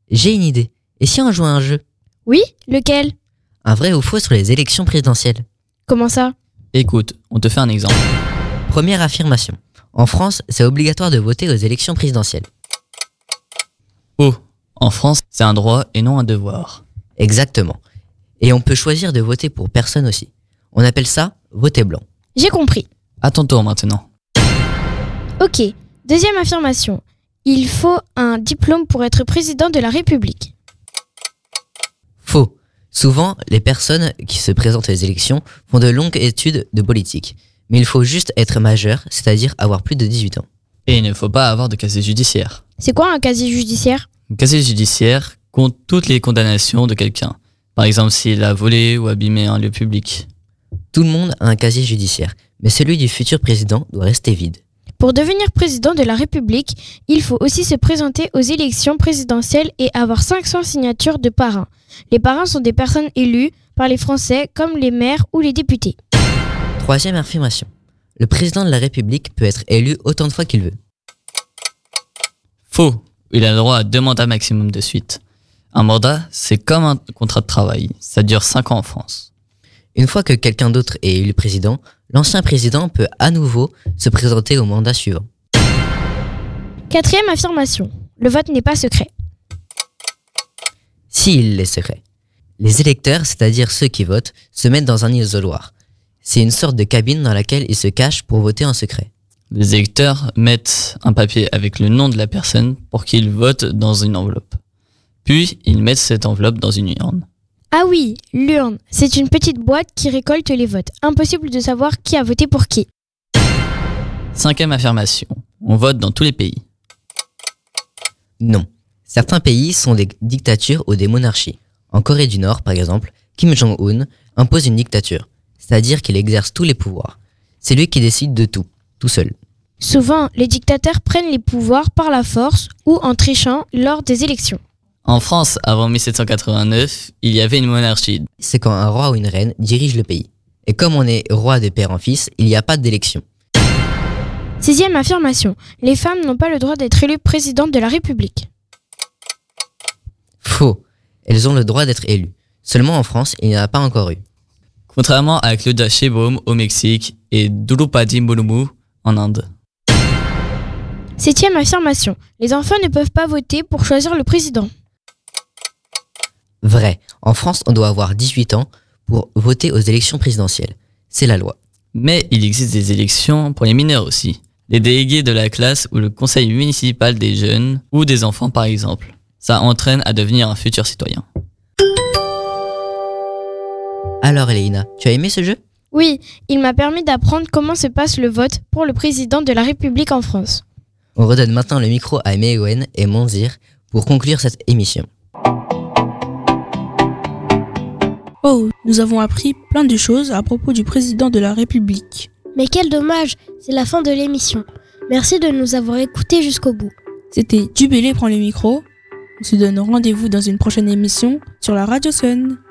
J'ai une idée. Et si on jouait à un jeu? Oui, lequel? Un vrai ou faux sur les élections présidentielles. Comment ça? Écoute, on te fait un exemple. Première affirmation. En France, c'est obligatoire de voter aux élections présidentielles. Oh, en France, c'est un droit et non un devoir. Exactement. Et on peut choisir de voter pour personne aussi. On appelle ça voter blanc. J'ai compris. À ton tour maintenant. Ok, deuxième affirmation. Il faut un diplôme pour être président de la République. Faux. Souvent, les personnes qui se présentent aux élections font de longues études de politique. Mais il faut juste être majeur, c'est-à-dire avoir plus de 18 ans. Et il ne faut pas avoir de casier judiciaire. C'est quoi un casier judiciaire? Un casier judiciaire compte toutes les condamnations de quelqu'un. Par exemple, s'il a volé ou abîmé un lieu public. Tout le monde a un casier judiciaire, mais celui du futur président doit rester vide. Pour devenir président de la République, il faut aussi se présenter aux élections présidentielles et avoir 500 signatures de parrains. Les parrains sont des personnes élues par les Français comme les maires ou les députés. Troisième affirmation. Le président de la République peut être élu autant de fois qu'il veut. Faux. Il a le droit à 2 mandats maximum de suite. Un mandat, c'est comme un contrat de travail. Ça dure 5 ans en France. Une fois que quelqu'un d'autre est élu président, l'ancien président peut à nouveau se présenter au mandat suivant. Quatrième affirmation. Le vote n'est pas secret. S'il est secret. Les électeurs, c'est-à-dire ceux qui votent, se mettent dans un isoloir. C'est une sorte de cabine dans laquelle ils se cachent pour voter en secret. Les électeurs mettent un papier avec le nom de la personne pour qu'ils votent dans une enveloppe. Puis, ils mettent cette enveloppe dans une urne. Ah oui, l'urne. C'est une petite boîte qui récolte les votes. Impossible de savoir qui a voté pour qui. Cinquième affirmation. On vote dans tous les pays. Non. Certains pays sont des dictatures ou des monarchies. En Corée du Nord, par exemple, Kim Jong-un impose une dictature, c'est-à-dire qu'il exerce tous les pouvoirs. C'est lui qui décide de tout seul. Souvent, les dictateurs prennent les pouvoirs par la force ou en trichant lors des élections. En France, avant 1789, il y avait une monarchie. C'est quand un roi ou une reine dirige le pays. Et comme on est roi de père en fils, il n'y a pas d'élection. Sixième affirmation. Les femmes n'ont pas le droit d'être élues présidentes de la République. Faux. Elles ont le droit d'être élues. Seulement en France, il n'y en a pas encore eu. Contrairement à Claudia Sheinbaum au Mexique et Droupadi Murmu en Inde. Septième affirmation. Les enfants ne peuvent pas voter pour choisir le président. Vrai. En France, on doit avoir 18 ans pour voter aux élections présidentielles. C'est la loi. Mais il existe des élections pour les mineurs aussi. Les délégués de la classe ou le conseil municipal des jeunes ou des enfants par exemple. Ça entraîne à devenir un futur citoyen. Alors Léina, tu as aimé ce jeu? Oui, il m'a permis d'apprendre comment se passe le vote pour le président de la République en France. On redonne maintenant le micro à Meouen et Monzir pour conclure cette émission. Oh, nous avons appris plein de choses à propos du président de la République. Mais quel dommage, c'est la fin de l'émission. Merci de nous avoir écoutés jusqu'au bout. C'était Dubélé prend le micro. On se donne rendez-vous dans une prochaine émission sur la Radio Sun.